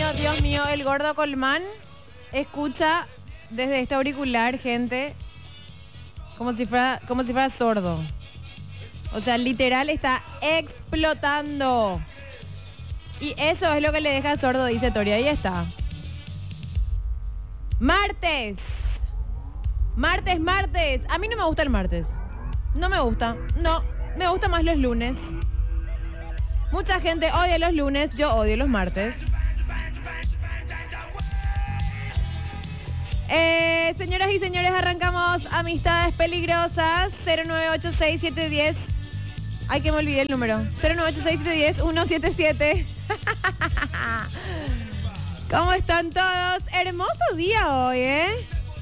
Dios mío, el gordo Colmán escucha desde este auricular, gente, como si fuera sordo. O sea, literal está explotando. Y eso es lo que le deja sordo, dice Tori. Ahí está. Martes. A mí no me gusta el martes. No me gusta. No, me gustan más los lunes. Mucha gente odia los lunes, yo odio los martes. Señoras y señores, arrancamos Amistades Peligrosas. 0986710. Ay, que me olvidé el número. 0986710-177. ¿Cómo están todos? Hermoso día hoy, ¿eh?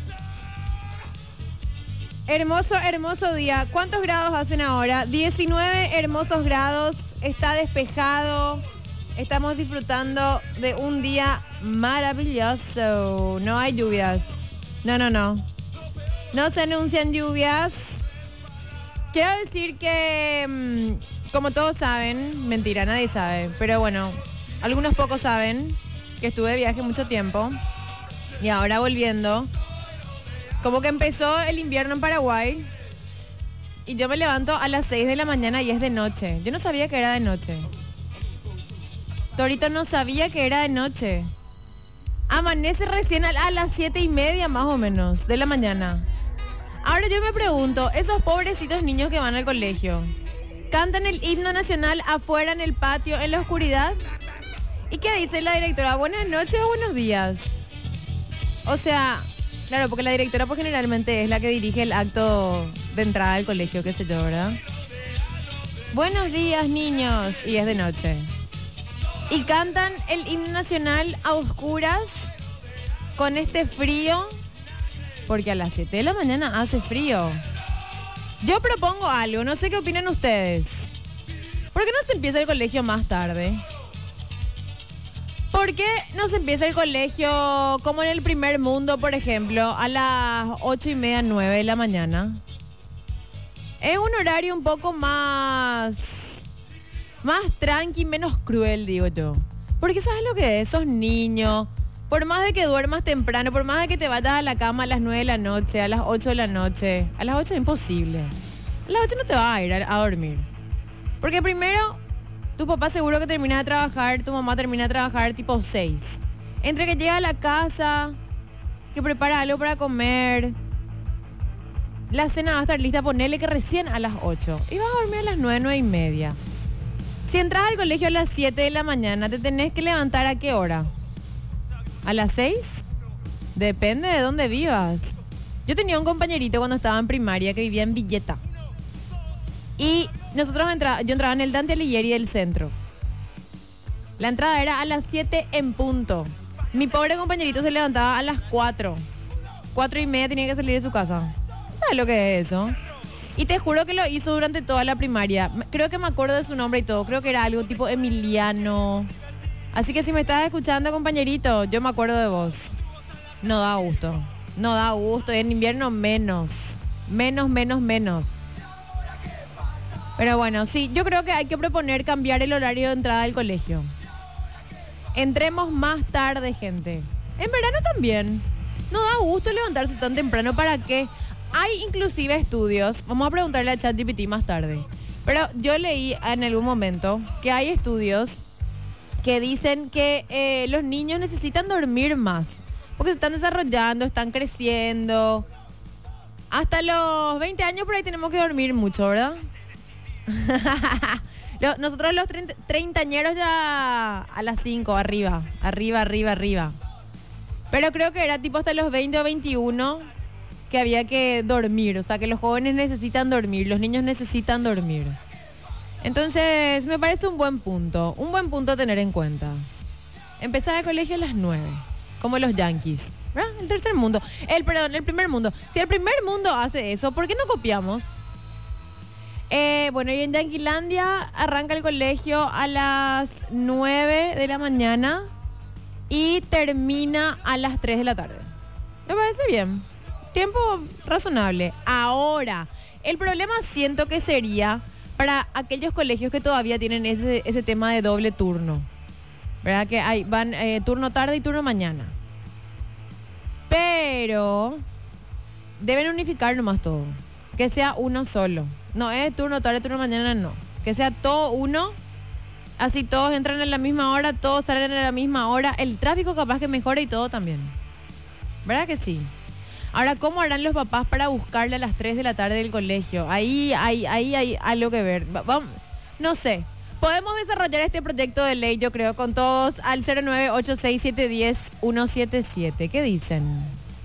Hermoso día. ¿Cuántos grados hacen ahora? 19 hermosos grados. Está despejado. Estamos disfrutando de un día maravilloso. No hay lluvias. No. No se anuncian lluvias. Quiero decir que, como todos saben, mentira, nadie sabe, pero bueno, algunos pocos saben que estuve de viaje mucho tiempo y ahora volviendo, como que empezó el invierno en Paraguay y yo me levanto a las 6 de la mañana y es de noche. Yo no sabía que era de noche. Torito no sabía que era de noche. Amanece recién a las 7:30 más o menos de la mañana. Ahora yo me pregunto, esos pobrecitos niños que van al colegio, ¿cantan el himno nacional afuera en el patio, en la oscuridad? ¿Y qué dice la directora? ¿Buenas noches o buenos días? O sea, claro, porque la directora pues generalmente es la que dirige el acto de entrada al colegio, qué sé yo, ¿verdad? Buenos días, niños. Y es de noche. Y cantan el himno nacional a oscuras, con este frío, porque a las 7 de la mañana hace frío. Yo propongo algo, no sé qué opinan ustedes. ¿Por qué no se empieza el colegio más tarde? ¿Por qué no se empieza el colegio como en el primer mundo, por ejemplo, a las 8:30, 9 de la mañana? Es un horario un poco más tranqui, menos cruel, digo yo. Porque ¿sabes lo que es? Esos niños, por más de que duermas temprano, por más de que te vayas a la cama a las 9 de la noche, a las 8 de la noche, a las 8 es imposible. A las 8 no te vas a ir a dormir. Porque primero, tu papá seguro que termina de trabajar, tu mamá termina de trabajar tipo 6. Entre que llega a la casa, que prepara algo para comer, la cena va a estar lista, ponele que recién a las 8. Y vas a dormir a las 9, 9:30. Si entras al colegio a las 7 de la mañana, ¿te tenés que levantar a qué hora? ¿A las 6? Depende de dónde vivas. Yo tenía un compañerito cuando estaba en primaria que vivía en Villeta. Y yo entraba en el Dante Alighieri del centro. La entrada era a las 7 en punto. Mi pobre compañerito se levantaba a las 4. 4:30 tenía que salir de su casa. ¿Sabes lo que es eso? Y te juro que lo hizo durante toda la primaria. Creo que me acuerdo de su nombre y todo. Creo que era algo tipo Emiliano. Así que si me estás escuchando, compañerito, yo me acuerdo de vos. No da gusto. No da gusto. Y en invierno menos. Menos. Pero bueno, sí, yo creo que hay que proponer cambiar el horario de entrada al colegio. Entremos más tarde, gente. En verano también. No da gusto levantarse tan temprano. ¿Para qué? Hay inclusive estudios, vamos a preguntarle a ChatGPT más tarde, pero yo leí en algún momento que hay estudios que dicen que los niños necesitan dormir más, porque se están desarrollando, están creciendo. Hasta los 20 años por ahí tenemos que dormir mucho, ¿verdad? Nosotros los treintañeros ya a las 5, arriba. Pero creo que era tipo hasta los 20 o 21 que había que dormir, o sea que los jóvenes necesitan dormir, los niños necesitan dormir. Entonces me parece un buen punto a tener en cuenta. Empezar el colegio a las 9, como los yankees, ¿verdad? El tercer mundo, el primer mundo. Si el primer mundo hace eso, ¿por qué no copiamos? Bueno, y en Yanquilandia arranca el colegio a las 9 de la mañana y termina a las 3 de la tarde. Me parece bien. Tiempo razonable. Ahora, el problema siento que sería para aquellos colegios que todavía tienen ese tema de doble turno, ¿verdad? Que van turno tarde y turno mañana. Pero deben unificar nomás todo. Que sea uno solo. No es turno tarde, turno mañana, no. Que sea todo uno. Así todos entran a la misma hora, todos salen a la misma hora. El tráfico capaz que mejora y todo también. ¿Verdad que sí? Ahora, ¿cómo harán los papás para buscarle a las 3 de la tarde del colegio? Ahí hay algo que ver. No sé. Podemos desarrollar este proyecto de ley, yo creo, con todos al 0986710-177. ¿Qué dicen?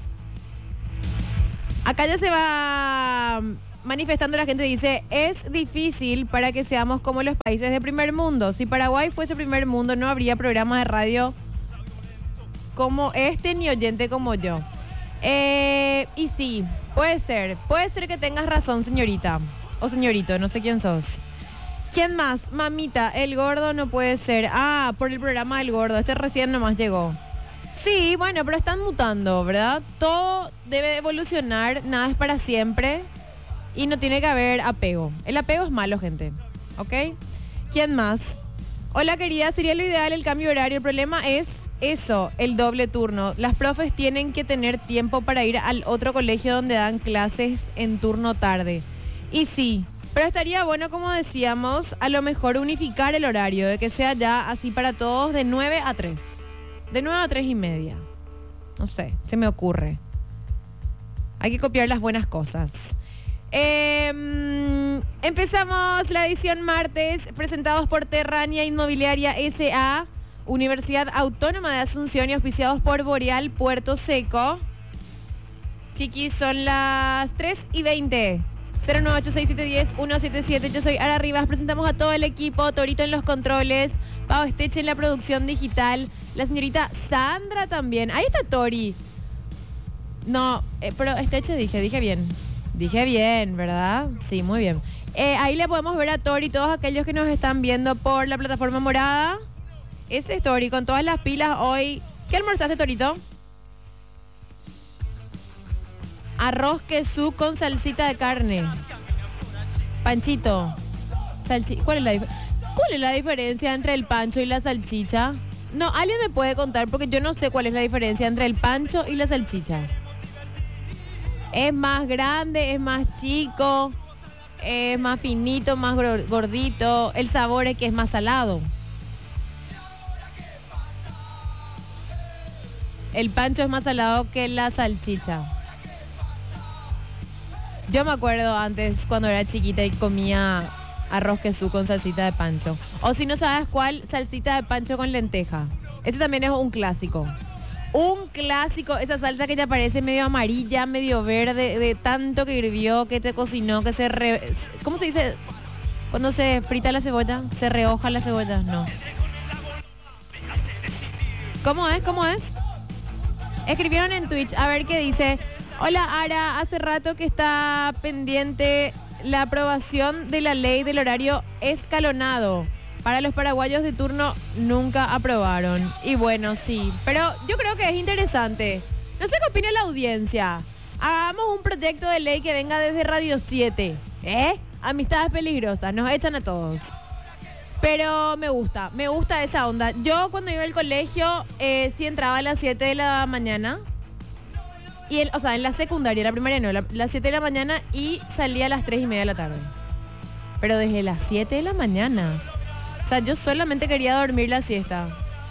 Acá ya se va manifestando la gente, dice, es difícil para que seamos como los países de primer mundo. Si Paraguay fuese primer mundo, no habría programa de radio como este ni oyente como yo. Y sí, puede ser que tengas razón, señorita o señorito, no sé quién sos. ¿Quién más? Mamita, el gordo no puede ser. Ah, por el programa del gordo, este recién nomás llegó. Sí, bueno, pero están mutando, ¿verdad? Todo debe evolucionar, nada es para siempre y no tiene que haber apego. El apego es malo, gente, ¿ok? ¿Quién más? Hola, querida, sería lo ideal el cambio horario. El problema es eso, el doble turno. Las profes tienen que tener tiempo para ir al otro colegio donde dan clases en turno tarde. Y sí, pero estaría bueno, como decíamos, a lo mejor unificar el horario, de que sea ya así para todos de 9 a 3. De 9 a 3 y media. No sé, se me ocurre. Hay que copiar las buenas cosas. Empezamos la edición martes, presentados por Terrania Inmobiliaria S.A., Universidad Autónoma de Asunción y auspiciados por Boreal Puerto Seco. Chiquis, son las 3:20. 0986710-177. Yo soy Ara Rivas. Presentamos a todo el equipo. Torito en los controles. Pau Esteche en la producción digital. La señorita Sandra también. Ahí está Tori. No, pero Esteche dije bien. Dije bien, ¿verdad? Sí, muy bien. Ahí le podemos ver a Tori, todos aquellos que nos están viendo por la plataforma morada. Ese es Tori, con todas las pilas hoy. ¿Qué almorzaste, Torito? Arroz quesú con salsita de carne. Panchito. ¿Cuál es la diferencia entre el pancho y la salchicha? No, alguien me puede contar porque yo no sé cuál es la diferencia entre el pancho y la salchicha. ¿Es más grande, es más chico, es más finito, más gordito? El sabor es que es más salado. El pancho es más salado que la salchicha. Yo me acuerdo antes cuando era chiquita y comía arroz quesú con salsita de pancho. O si no sabes cuál, salsita de pancho con lenteja. Ese también es un clásico. Un clásico, esa salsa que ya parece medio amarilla, medio verde, de tanto que hirvió, que te cocinó, que ¿cómo se dice? Cuando se frita la cebolla, se rehoja la cebolla, no. ¿Cómo es? Escribieron en Twitch, a ver qué dice. Hola, Ara, hace rato que está pendiente la aprobación de la ley del horario escalonado. Para los paraguayos de turno nunca aprobaron. Y bueno, sí, pero yo creo que es interesante. No sé qué opina la audiencia. Hagamos un proyecto de ley que venga desde Radio 7. Amistades peligrosas, nos echan a todos. Pero me gusta esa onda. Yo cuando iba al colegio, sí entraba a las 7 de la mañana. O sea, en la secundaria, la primaria no, las 7 de la mañana y salía a las 3:30 de la tarde. Pero desde las 7 de la mañana. O sea, yo solamente quería dormir la siesta.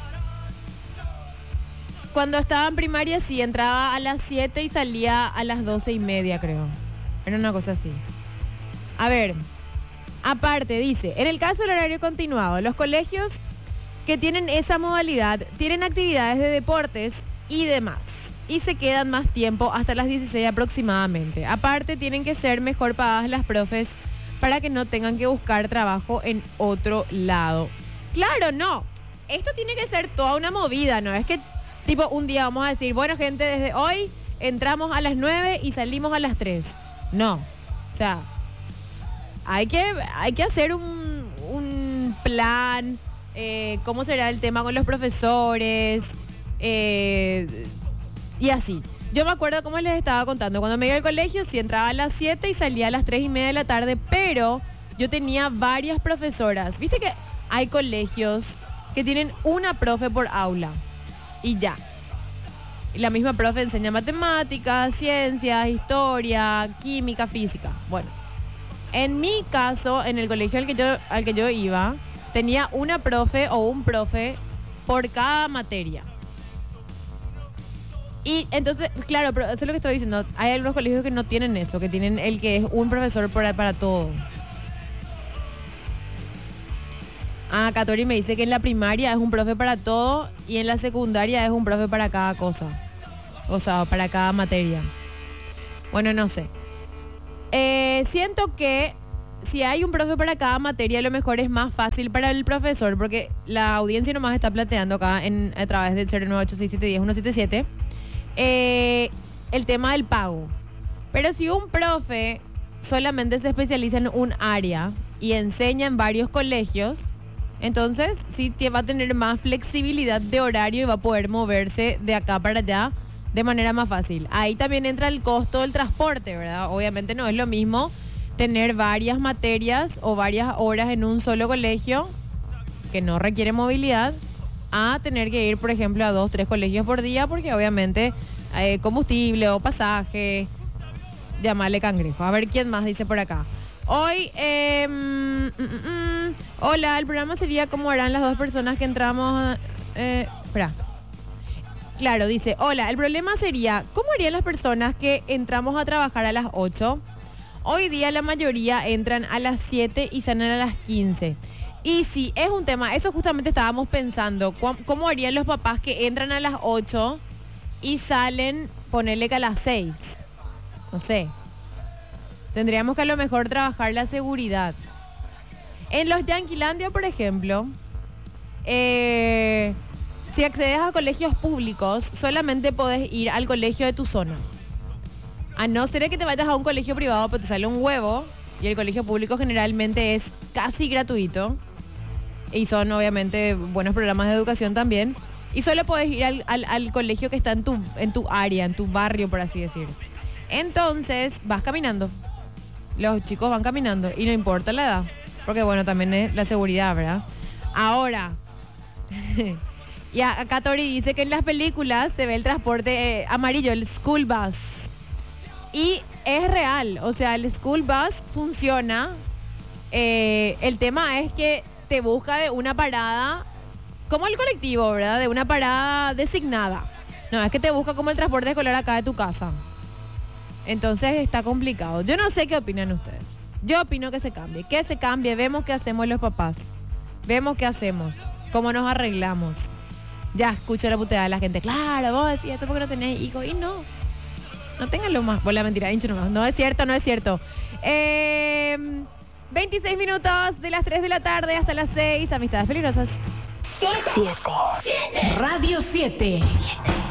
Cuando estaba en primaria, sí, entraba a las 7 y salía a las 12:30, creo. Era una cosa así. A ver, aparte, dice, en el caso del horario continuado, los colegios que tienen esa modalidad tienen actividades de deportes y demás. Y se quedan más tiempo, hasta las 16 aproximadamente. Aparte, tienen que ser mejor pagadas las profes para que no tengan que buscar trabajo en otro lado. Claro, no. Esto tiene que ser toda una movida, ¿no? Es que, tipo, un día vamos a decir, bueno, gente, desde hoy entramos a las 9 y salimos a las 3. No. O sea, hay que hacer un plan. ¿Cómo será el tema con los profesores? Y así. Yo me acuerdo, como les estaba contando, cuando me iba al colegio, sí entraba a las 7 y salía a las 3:30 de la tarde, pero yo tenía varias profesoras. Viste que hay colegios que tienen una profe por aula y ya. Y la misma profe enseña matemáticas, ciencias, historia, química, física. Bueno, en mi caso, en el colegio al que yo iba, tenía una profe o un profe por cada materia. Y entonces, claro, pero eso es lo que estoy diciendo. Hay algunos colegios que no tienen eso, que tienen el que es un profesor para todo. Catori me dice que en la primaria es un profe para todo y en la secundaria es un profe para cada cosa. O sea, para cada materia. Bueno, no sé. Siento que si hay un profe para cada materia, a lo mejor es más fácil para el profesor, porque la audiencia nomás está planteando acá a través del 0986710 el tema del pago. Pero si un profe solamente se especializa en un área y enseña en varios colegios, entonces sí va a tener más flexibilidad de horario y va a poder moverse de acá para allá de manera más fácil. Ahí también entra el costo del transporte, ¿verdad? Obviamente no es lo mismo tener varias materias o varias horas en un solo colegio que no requiere movilidad a tener que ir, por ejemplo, a 2, 3 colegios por día, porque obviamente combustible o pasaje, llamarle cangrejo. A ver quién más dice por acá. Hoy, hola, el programa sería cómo harán las dos personas que entramos. Espera. Claro, dice, hola, el problema sería, ¿cómo harían las personas que entramos a trabajar a las 8? Hoy día la mayoría entran a las 7 y salen a las 15. Y sí, es un tema, eso justamente estábamos pensando, ¿cómo harían los papás que entran a las 8 y salen, ponerle que a las 6? No sé. Tendríamos que a lo mejor trabajar la seguridad. En los Yanquilandia, por ejemplo, si accedes a colegios públicos, solamente podés ir al colegio de tu zona. A no ser que te vayas a un colegio privado, pero te sale un huevo, y el colegio público generalmente es casi gratuito, y son obviamente buenos programas de educación también, y solo podés ir al colegio que está en tu área, en tu barrio, por así decir. Entonces, vas caminando. Los chicos van caminando, y no importa la edad, porque bueno, también es la seguridad, ¿verdad? Ahora... Y acá Tori dice que en las películas se ve el transporte amarillo, el school bus. Y es real, o sea, el school bus funciona. El tema es que te busca de una parada, como el colectivo, ¿verdad? De una parada designada. No, es que te busca como el transporte escolar acá de tu casa. Entonces está complicado. Yo no sé qué opinan ustedes. Yo opino que se cambie. Que se cambie, vemos qué hacemos los papás. Vemos qué hacemos, cómo nos arreglamos. Ya escucho la puteada de la gente. Claro, vos decís esto porque no tenés hijos. Y no tengan lo más. Por la mentira, hincho nomás. No es cierto. 26 minutos de las 3 de la tarde hasta las 6. Amistades peligrosas. 7. Radio 7.